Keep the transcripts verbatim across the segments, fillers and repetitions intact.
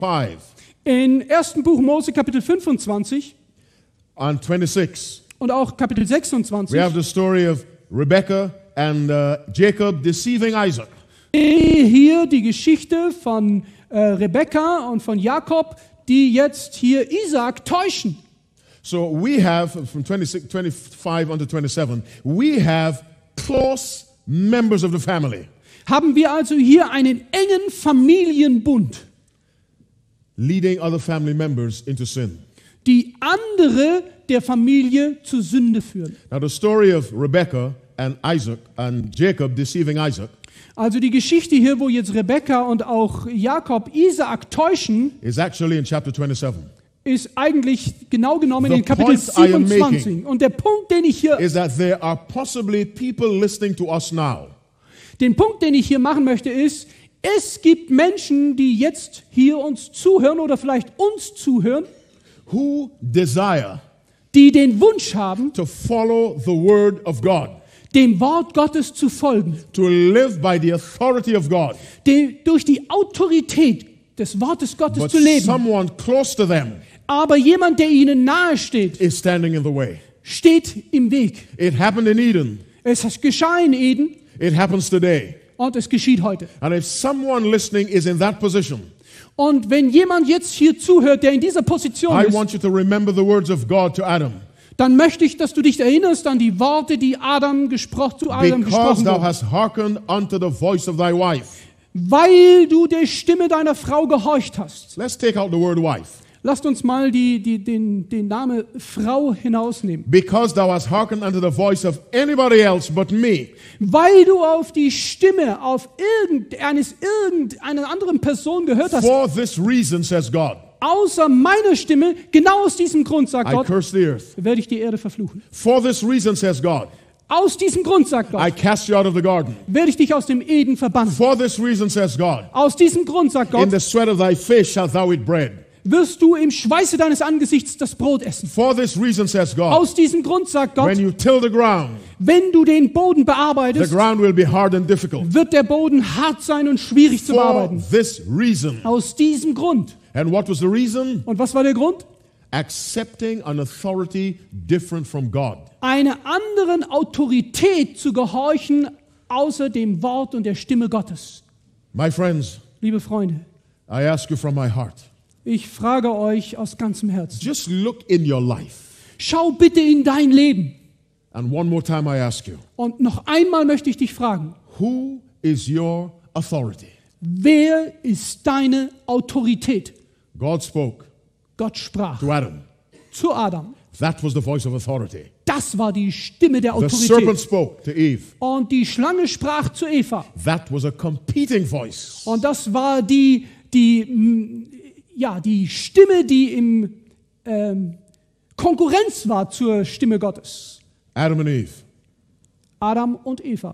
five In ersten Buch Mose Kapitel fünfundzwanzig and twenty-six, und auch Kapitel sechsundzwanzig we have the story of Rebekah and uh, Jacob deceiving Isaac. hier die Geschichte von äh, Rebekka und von Jakob, die jetzt hier Isaak täuschen. So we have, from twenty-six, twenty-five unto twenty-seven, we have close members of the family Haben wir also hier einen engen Familienbund, leading other family members into sin. die andere der Familie zur Sünde führen. Now the story of Rebekah and Isaac and Jacob deceiving Isaac Also die Geschichte hier, wo jetzt Rebekka und auch Jakob Isaak täuschen, is actually in chapter twenty-seven. ist eigentlich genau genommen The in Kapitel point I am siebenundzwanzig. Und der Punkt, den ich hier, Is that there are possibly people listening to us now den Punkt, den ich hier machen möchte, ist, es gibt Menschen, die jetzt hier uns zuhören oder vielleicht uns zuhören, who desire die den Wunsch haben, to follow the word of God, dem Wort Gottes zu folgen, to live by the authority of God, die, durch die Autorität des Wortes Gottes but zu leben. someone close to them Aber jemand, der ihnen nahe steht, is standing in the way. steht im Weg. It happened in Eden. Es geschah in Eden It happens today. und es geschieht heute. And if someone listening is in that position, Und wenn jemand jetzt hier zuhört, der in dieser Position I ist, want you to remember the words of God to Adam. dann möchte ich, dass du dich erinnerst an die Worte, die Adam gesprochen, zu Adam Because gesprochen thou wurden. hast hearkened unto the voice of thy wife. Weil du der Stimme deiner Frau gehorcht hast. Let's take out the word wife. Lasst uns mal die, die, den, den Namen Frau hinausnehmen. Because thou hast hearkened unto the voice of anybody else but me. Weil du auf die Stimme auf irgendeines, irgendeiner anderen Person gehört hast, For this reason, says God, außer meiner Stimme, genau aus diesem Grund, sagt I Gott, curse the earth. werde ich die Erde verfluchen. For this reason, says God, Aus diesem Grund, sagt I Gott, cast you out of the garden. werde ich dich aus dem Eden verbannen. For this reason, says God, Aus diesem Grund, sagt in Gott, the sweat of thy face shalt thou eat bread. wirst du im Schweiße deines Angesichts das Brot essen. For this reason, says God, Aus diesem Grund, sagt Gott, when you till the ground, wenn du den Boden the bearbeitest, ground will be hard and difficult. wird der Boden hart sein und schwierig zu For bearbeiten. this reason. Aus diesem Grund. And what was the reason? Und was war der Grund? Accepting an authority different from God. Einer anderen Autorität zu gehorchen, außer dem Wort und der Stimme Gottes. My friends, Liebe Freunde, I ask you from my heart, ich frage euch aus ganzem Herzen. just look in your life. Schau bitte in dein Leben. And one more time I ask you, Und noch einmal möchte ich dich fragen, who is your authority? wer ist deine Autorität? God spoke Gott sprach to Adam. zu Adam. That was the voice of authority. Das war die Stimme der The serpent Autorität. spoke to Eve. Und die Schlange sprach zu Eva. That was a competing voice. Und das war die, die, mm, ja, die Stimme, die im ähm, Konkurrenz war zur Stimme Gottes. Adam and Eve, Adam und Eva.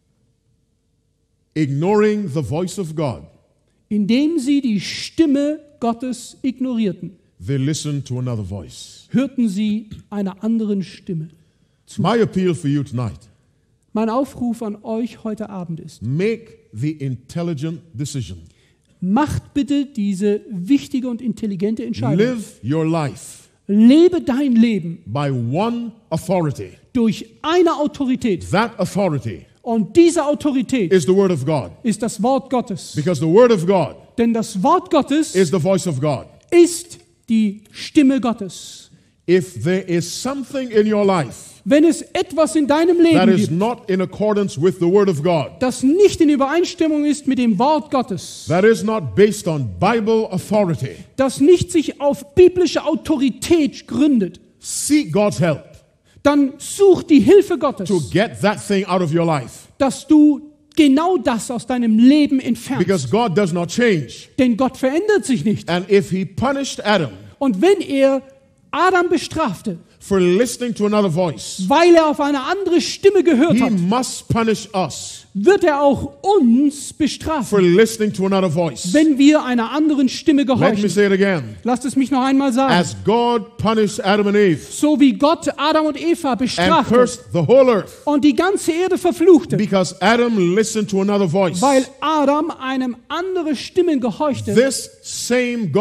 ignoring the voice of God, Indem sie die Stimme Gottes ignorierten, they listened to another voice. hörten sie einer anderen Stimme. My appeal for you tonight, Mein Aufruf an euch heute Abend ist, make the intelligent decision. macht bitte diese wichtige und intelligente Entscheidung. Live your life Lebe dein Leben by one authority. durch eine Autorität. That authority Und diese Autorität is the word of God. ist das Wort Gottes. Because the word of God Denn das Wort Gottes is the voice of God. ist die Stimme Gottes. If there is something in your life Wenn es etwas in deinem that Leben is gibt, not in accordance with the word of God, das nicht in Übereinstimmung ist mit dem Wort Gottes, that is not based on Bible authority, das nicht sich auf biblische Autorität gründet, seek God's help dann such die Hilfe Gottes, to get that thing out of your life. dass du genau das aus deinem Leben entfernst. Because God does not change. Denn Gott verändert sich nicht. And if he punished Adam Und wenn er Adam bestrafte for listening to another voice, weil er auf eine andere Stimme gehört he hat, must punish us wird er auch uns for bestrafen, listening to another voice. wenn wir einer anderen Stimme Let me gehorchen. say it again. Lasst es mich noch einmal sagen. As God punished Adam and Eve So wie Gott Adam und Eva and bestrafte cursed the whole earth und die ganze Erde verfluchte, because Adam listened to another voice, weil Adam einem anderen Stimmen gehorchte, this same